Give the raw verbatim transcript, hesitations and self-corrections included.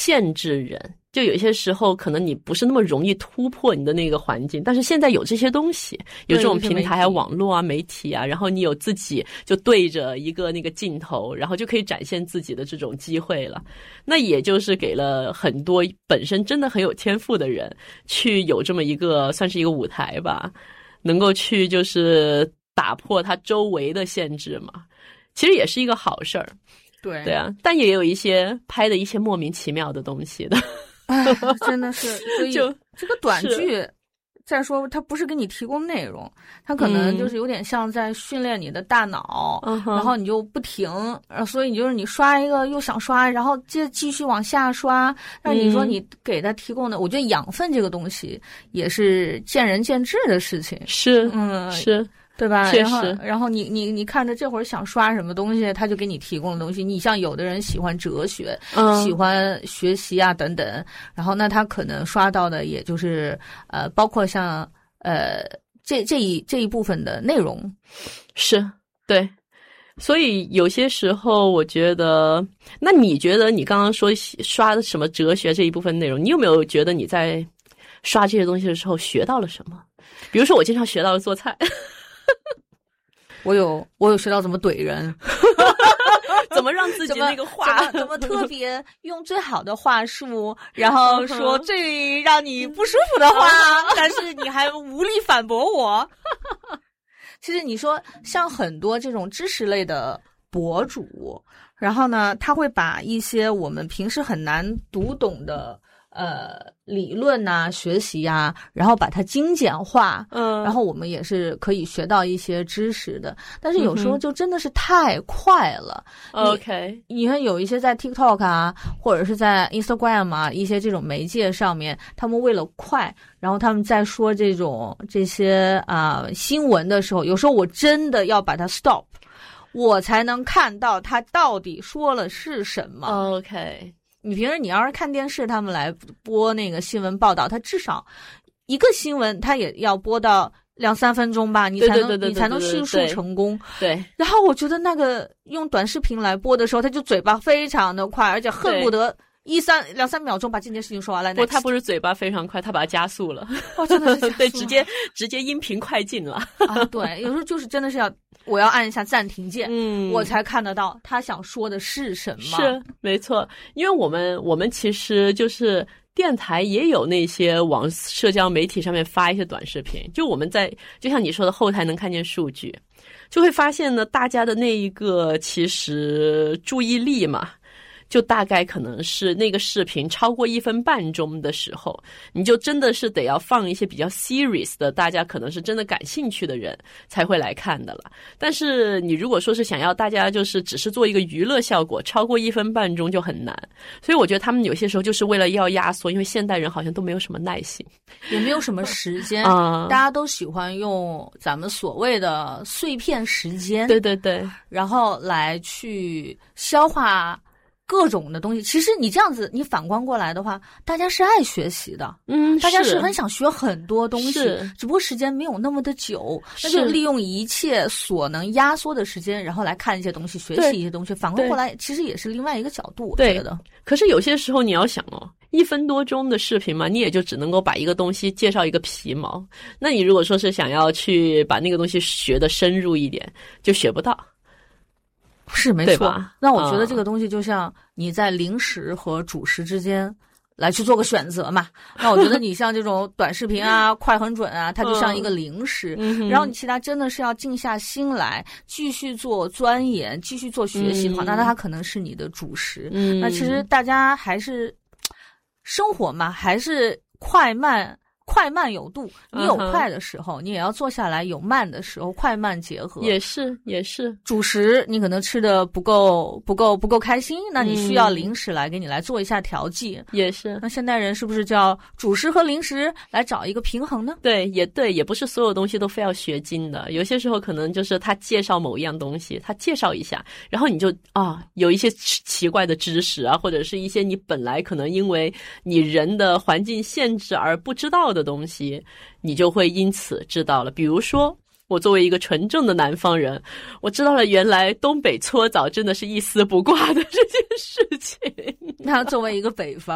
限制人。就有些时候可能你不是那么容易突破你的那个环境，但是现在有这些东西，有这种平台啊、网络啊、媒体啊，然后你有自己就对着一个那个镜头，然后就可以展现自己的这种机会了。那也就是给了很多本身真的很有天赋的人去有这么一个算是一个舞台吧，能够去就是打破他周围的限制嘛，其实也是一个好事儿。 对对啊，但也有一些拍的一些莫名其妙的东西的。 哎，真的是，所以就这个短剧，再说它不是给你提供内容，它可能就是有点像在训练你的大脑， 嗯、 然后你就不停，所以你就是你刷一个又想刷，然后接继续往下刷。那你说你给它提供的，嗯、我觉得养分这个东西也是见仁见智的事情。 是， 嗯， 是。 对吧？ 确实。 然后，然后你你你看着这会儿想刷什么东西，他就给你提供的东西。你像有的人喜欢哲学， 嗯， 喜欢学习啊等等，然后那他可能刷到的也就是呃，包括像呃这这一这一部分的内容。 是，对。所以有些时候我觉得，那你觉得你刚刚说刷什么哲学这一部分内容，你有没有觉得你在刷这些东西的时候学到了什么？比如说我经常学到了做菜。 我有我有学到怎么怼人， 怎么让自己那个话怎么怎么特别用最好的话术，然后说最让你不舒服的话，但是你还无力反驳我。其实你说像很多这种知识类的博主，然后呢，他会把一些我们平时很难读懂的呃理论呐、啊、学习呀、啊，然后把它精简化，嗯，然后我们也是可以学到一些知识的。但是有时候就真的是太快了。 OK， 你, 你看有一些在 TikTok 啊，或者是在 Instagram 啊，一些这种媒介上面，他们为了快，然后他们在说这种这些啊、呃、新闻的时候，有时候我真的要把它 stop， 我才能看到他到底说了是什么。 OK。 你平时你要是看电视，他们来播那个新闻报道，他至少一个新闻他也要播到两三分钟吧，你才能你才能叙述成功。 对。 然后我觉得那个用短视频来播的时候，他就嘴巴非常的快，而且恨不得一三两三秒钟把这件事情说完了。 不，他不是嘴巴非常快，他把它加速了。 哦，真的是加速了。 对，直接直接音频快进了。 啊，对，有时候就是真的是要我要按一下暂停键， 嗯， 我才看得到他想说的是什么。 是，没错，因为我们我们其实就是电台也有那些往社交媒体上面发一些短视频，就我们在就像你说的后台能看见数据，就会发现呢，大家的那一个其实注意力嘛。就大概可能是那个视频超过一分半钟的时候，你就真的是得要放一些比较 serious 的，大家可能是真的感兴趣的人才会来看的了。但是你如果说是想要大家就是只是做一个娱乐效果，超过一分半钟就很难。所以我觉得他们有些时候就是为了要压缩，因为现代人好像都没有什么耐心， 也没有什么时间， 嗯、 大家都喜欢用咱们所谓的碎片时间， 对对对， 然后来去消化各种的东西。其实你这样子，你反观过来的话，大家是爱学习的， 嗯， 大家是很想学很多东西， 是只不过时间没有那么的久，那就利用一切所能压缩的时间，然后来看一些东西，学习一些东西。反过来，其实也是另外一个角度，我觉得。 可是有些时候你要想哦，一分多钟的视频嘛，你也就只能够把一个东西介绍一个皮毛。那你如果说是想要去把那个东西学得深入一点，就学不到。 是没错，那我觉得这个东西就像你在零食和主食之间来去做个选择嘛。那我觉得你像这种短视频啊、快很准啊，它就像一个零食， 嗯、 然后你其他真的是要静下心来继续做钻研、继续做学习的话，嗯、那它可能是你的主食。 嗯、 那其实大家还是生活嘛，还是快慢。快慢有度，你有快的时候， uh-huh. 你也要坐下来；有慢的时候，快慢结合。 也是，也是。 主食你可能吃的不够，不够，不够开心，那你需要零食来给你来做一下调剂。 嗯、也是。 那现代人是不是叫主食和零食来找一个平衡呢？ 对，也对，也不是所有东西都非要学精的。有些时候可能就是他介绍某一样东西，他介绍一下，然后你就啊，有一些奇怪的知识啊，或者是一些你本来可能因为你人的环境限制而不知道的的东西，你就会因此知道了。比如说我作为一个纯正的南方人，我知道了原来东北搓澡真的是一丝不挂的这件事情。 那作为一个北方